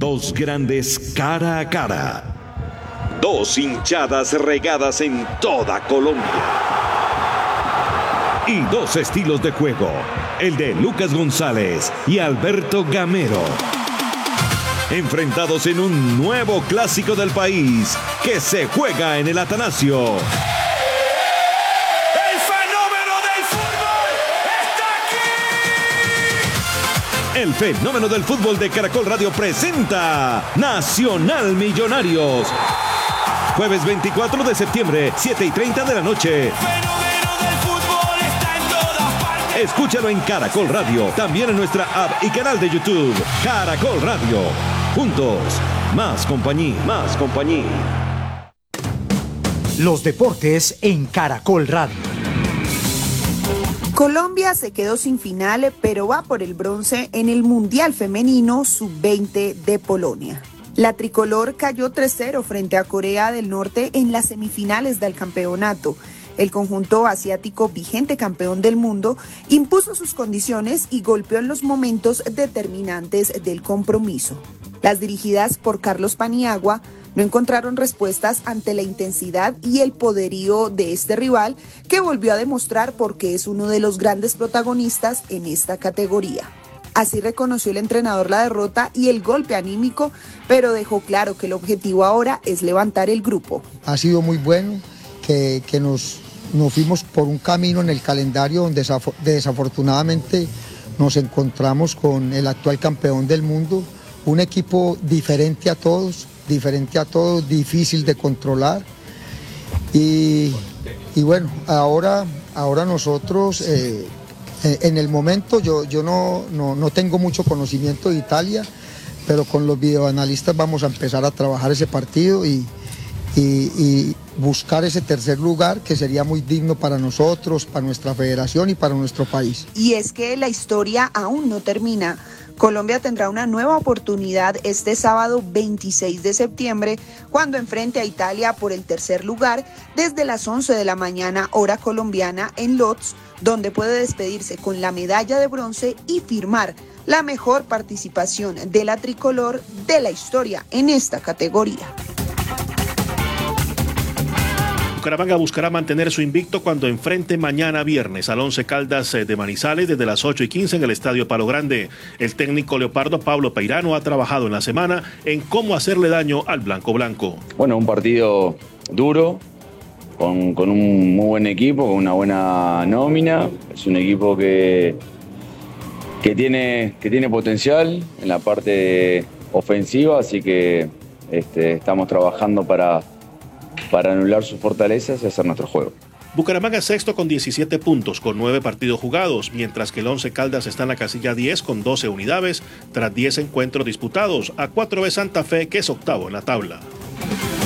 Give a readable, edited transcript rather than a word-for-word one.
Dos grandes cara a cara. Dos hinchadas regadas en toda Colombia. Y dos estilos de juego. El de Lucas González y Alberto Gamero. Enfrentados en un nuevo clásico del país que se juega en el Atanasio. El fenómeno del fútbol de Caracol Radio presenta Nacional Millonarios. Jueves 24 de septiembre, 7:30 de la noche. El fenómeno del fútbol está en todas partes. Escúchalo en Caracol Radio, también en nuestra app y canal de YouTube. Caracol Radio. Juntos, más compañía, más compañía. Los deportes en Caracol Radio. Colombia se quedó sin final, pero va por el bronce en el Mundial Femenino Sub-20 de Polonia. La tricolor cayó 3-0 frente a Corea del Norte en las semifinales del campeonato. El conjunto asiático, vigente campeón del mundo, impuso sus condiciones y golpeó en los momentos determinantes del compromiso. Las dirigidas por Carlos Paniagua no encontraron respuestas ante la intensidad y el poderío de este rival, que volvió a demostrar por qué es uno de los grandes protagonistas en esta categoría. Así reconoció el entrenador la derrota y el golpe anímico, pero dejó claro que el objetivo ahora es levantar el grupo. Ha sido muy bueno que nos fuimos por un camino en el calendario donde desafortunadamente nos encontramos con el actual campeón del mundo, un equipo diferente a todos, difícil de controlar. Y bueno, ahora nosotros, en el momento, yo no tengo mucho conocimiento de Italia, pero con los videoanalistas vamos a empezar a trabajar ese partido y buscar ese tercer lugar, que sería muy digno para nosotros, para nuestra federación y para nuestro país. Y es que la historia aún no termina. Colombia tendrá una nueva oportunidad este sábado 26 de septiembre, cuando enfrente a Italia por el tercer lugar desde las 11 de la mañana, hora colombiana, en Lodz, donde puede despedirse con la medalla de bronce y firmar la mejor participación de la tricolor de la historia en esta categoría. Bucaramanga buscará mantener su invicto cuando enfrente mañana viernes al Once Caldas de Manizales desde las 8:15 en el Estadio Palo Grande. El técnico leopardo Pablo Peirano ha trabajado en la semana en cómo hacerle daño al blanco. Bueno, un partido duro, con un muy buen equipo, con una buena nómina. Es un equipo que tiene potencial en la parte ofensiva, así que estamos trabajando para anular sus fortalezas y hacer nuestro juego. Bucaramanga es sexto con 17 puntos, con 9 partidos jugados, mientras que el Once Caldas está en la casilla 10 con 12 unidades, tras 10 encuentros disputados, a 4 de Santa Fe, que es octavo en la tabla.